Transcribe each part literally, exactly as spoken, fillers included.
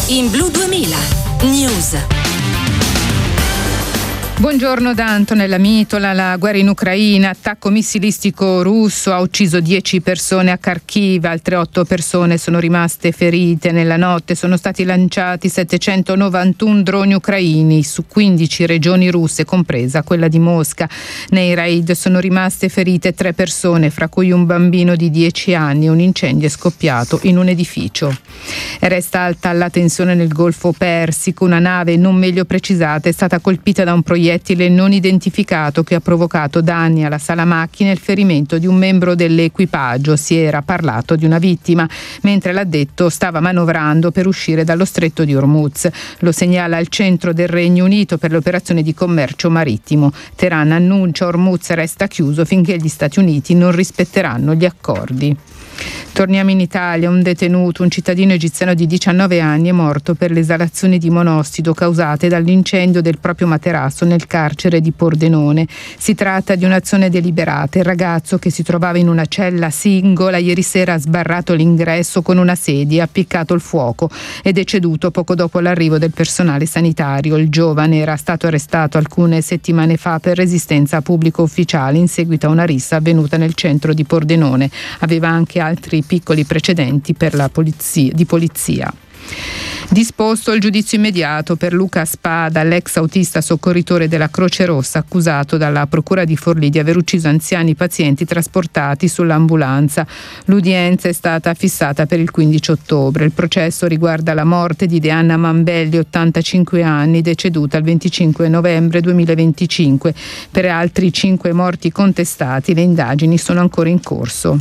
In Blu duemila News. Buongiorno da Antonella Mitola. La guerra in Ucraina, attacco missilistico russo ha ucciso dieci persone a Kharkiv, altre otto persone sono rimaste ferite. Nella notte sono stati lanciati settecentonovantuno droni ucraini su quindici regioni russe, compresa quella di Mosca. Nei raid sono rimaste ferite tre persone, fra cui un bambino di dieci anni. Un incendio è scoppiato in un edificio. E resta alta la tensione nel Golfo Persico. Una nave non meglio precisata è stata colpita da un proiettile non identificato che ha provocato danni alla sala macchine e il ferimento di un membro dell'equipaggio. Si era parlato di una vittima, mentre l'addetto stava manovrando per uscire dallo stretto di Hormuz. Lo segnala il centro del Regno Unito per le operazioni di commercio marittimo. Teheran annuncia Hormuz resta chiuso finché gli Stati Uniti non rispetteranno gli accordi. Torniamo in Italia. Un detenuto, un cittadino egiziano di diciannove anni, è morto per le esalazioni di monossido causate dall'incendio del proprio materasso nel carcere di Pordenone. Si tratta di un'azione deliberata. Il ragazzo, che si trovava in una cella singola, ieri sera ha sbarrato l'ingresso con una sedia e ha appiccato il fuoco. È deceduto poco dopo l'arrivo del personale sanitario. Il giovane era stato arrestato alcune settimane fa per resistenza a pubblico ufficiale in seguito a una rissa avvenuta nel centro di Pordenone. Aveva anche altri piccoli precedenti per la polizia, di polizia. Disposto il giudizio immediato per Luca Spada, l'ex autista soccorritore della Croce Rossa, accusato dalla Procura di Forlì di aver ucciso anziani pazienti trasportati sull'ambulanza. L'udienza è stata fissata per il quindici ottobre. Il processo riguarda la morte di Deanna Mambelli, ottantacinque anni, deceduta il venticinque novembre duemilaventicinque. Per altri cinque morti contestati le indagini sono ancora in corso.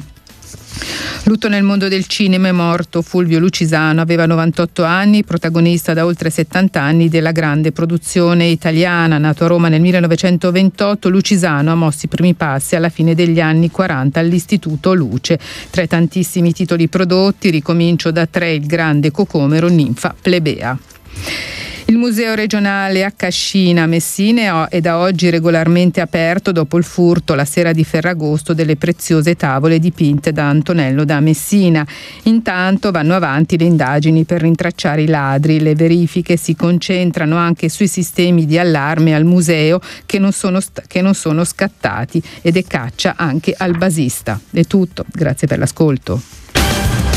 Lutto nel mondo del cinema. È morto Fulvio Lucisano, aveva novantotto anni, protagonista da oltre settanta anni della grande produzione italiana. Nato a Roma nel millenovecentoventotto, Lucisano ha mosso i primi passi alla fine degli anni quaranta all'Istituto Luce. Tra i tantissimi titoli prodotti ricomincio da tre: Il grande Cocomero, Ninfa, Plebea. Il Museo regionale a Cascina, Messina, è da oggi regolarmente aperto dopo il furto la sera di Ferragosto delle preziose tavole dipinte da Antonello da Messina. Intanto vanno avanti le indagini per rintracciare i ladri. Le verifiche si concentrano anche sui sistemi di allarme al museo che non sono, che non sono scattati, ed è caccia anche al basista. È tutto, grazie per l'ascolto.